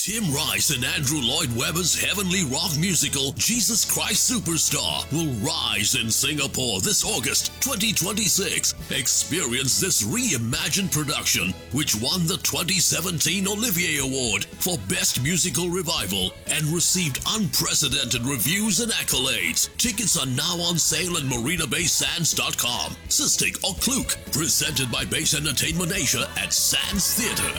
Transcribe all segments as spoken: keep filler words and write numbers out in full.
Tim Rice and Andrew Lloyd Webber's heavenly rock musical Jesus Christ Superstar will rise in Singapore this August twenty twenty-six. Experience this reimagined production, which won the twenty seventeen Olivier Award for Best Musical Revival and received unprecedented reviews and accolades. Tickets are now on sale at marina bay sands dot com. Sistig or Klook, presented by Base Entertainment Asia at Sands Theatre.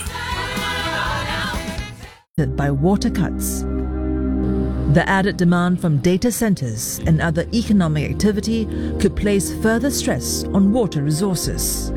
By water cuts. The added demand from data centers and other economic activity could place further stress on water resources.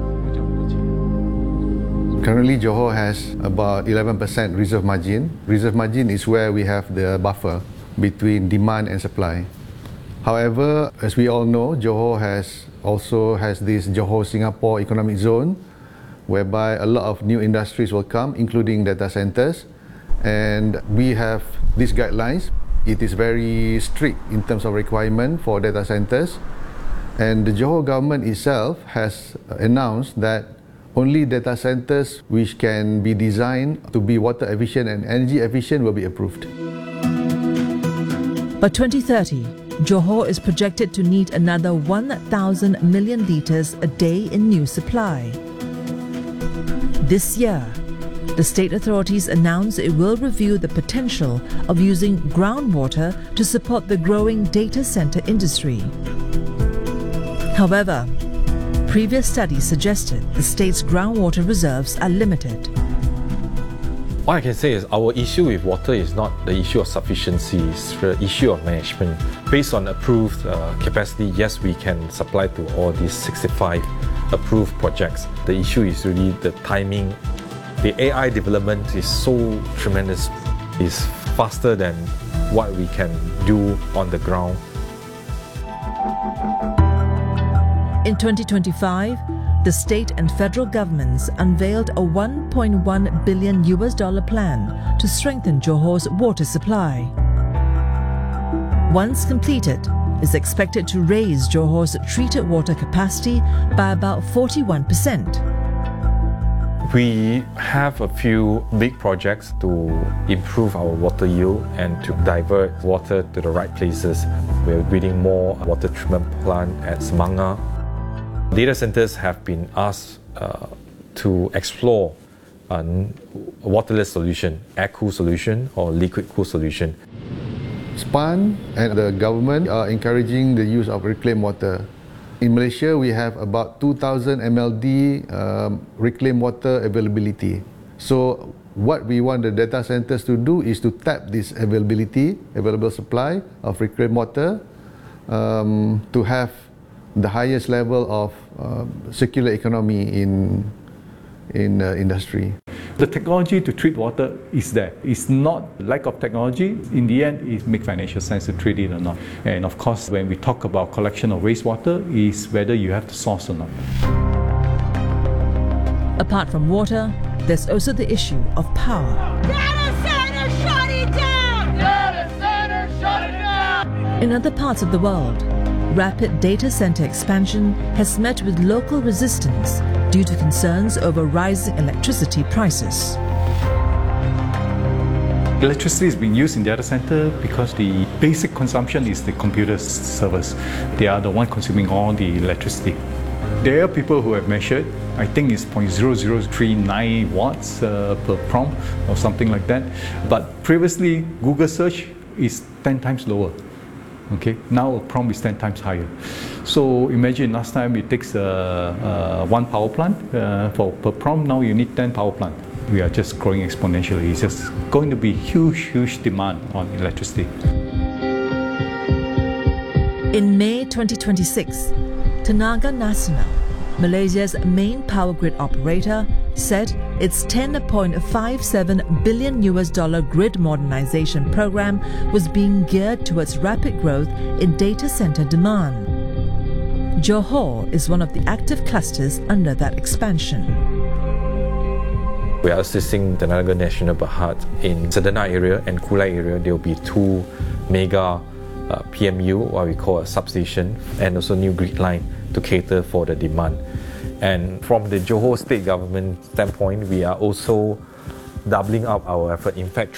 Currently, Johor has about eleven percent reserve margin. Reserve margin is where we have the buffer between demand and supply. However, as we all know, Johor has also has this Johor Singapore Economic Zone, whereby a lot of new industries will come, including data centers. And we have these guidelines. It is very strict in terms of requirement for data centers. And the Johor government itself has announced that only data centers which can be designed to be water efficient and energy efficient will be approved. By twenty thirty, Johor is projected to need another one thousand million litres a day in new supply. This year, the state authorities announced it will review the potential of using groundwater to support the growing data centre industry. However, previous studies suggested the state's groundwater reserves are limited. What I can say is our issue with water is not the issue of sufficiency, it's the issue of management. Based on approved uh, capacity, yes, we can supply to all these sixty-five approved projects. The issue is really the timing. The A I development is so tremendous, it's faster than what we can do on the ground. In twenty twenty-five, the state and federal governments unveiled a one point one billion U S dollar plan to strengthen Johor's water supply. Once completed, is expected to raise Johor's treated water capacity by about forty-one percent. We have a few big projects to improve our water yield and to divert water to the right places. We're building more water treatment plant at Semanga. Data centers have been asked uh, to explore a waterless solution, air-cooled solution or liquid-cooled solution. SPAN and the government are encouraging the use of reclaimed water. In Malaysia, we have about two thousand million um, reclaimed water availability. So what we want the data centers to do is to tap this availability, available supply of reclaimed water um, to have the highest level of uh, circular economy in, in uh, industry. The technology to treat water is there. It's not lack of technology. In the end, it makes financial sense to treat it or not. And of course, when we talk about collection of wastewater, is whether you have the source or not. Apart from water, there's also the issue of power. Data center, shut it down! Data center, shut it down! In other parts of the world, rapid data center expansion has met with local resistance due to concerns over rising electricity prices. Electricity is being used in data center because the basic consumption is the computer servers. They are the one consuming all the electricity. There are people who have measured, I think it's zero point zero zero three nine watts uh, per prompt or something like that. But previously, Google search is ten times lower. Okay, now a prompt is ten times higher. So imagine last time it takes uh, uh, one power plant uh, for per prompt. Now you need ten power plant. We are just growing exponentially. It's just going to be huge, huge demand on electricity. In May twenty twenty-six, Tenaga Nasional, Malaysia's main power grid operator, said its ten point five seven billion U S dollar grid modernization program was being geared towards rapid growth in data center demand. Johor is one of the active clusters under that expansion. We are assisting Tenaga Nasional Berhad in Sedana area and Kulai area. There will be two mega uh, P M U, what we call a substation, and also new grid line to cater for the demand. And from the Johor state government standpoint, we are also doubling up our effort. In fact,